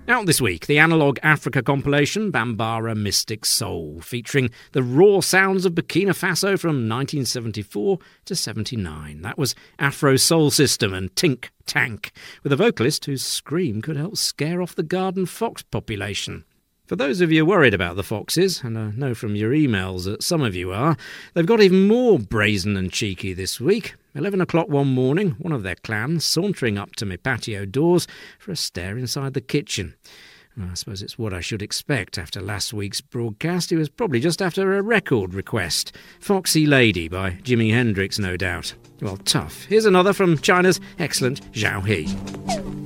Out this week, the Analog Africa compilation Bambara Mystic Soul, featuring the raw sounds of Burkina Faso from 1974 to 79. That was Afro Soul System and Tink Tank, with a vocalist whose scream could help scare off the garden fox population. For those of you worried about the foxes, and I know from your emails that some of you are, they've got even more brazen and cheeky this week. 11 o'clock one morning, one of their clan sauntering up to my patio doors for a stare inside the kitchen. Well, I suppose it's what I should expect after last week's broadcast. He was probably just after a record request. Foxy Lady by Jimi Hendrix, no doubt. Well, tough. Here's another from China's excellent Zhao He.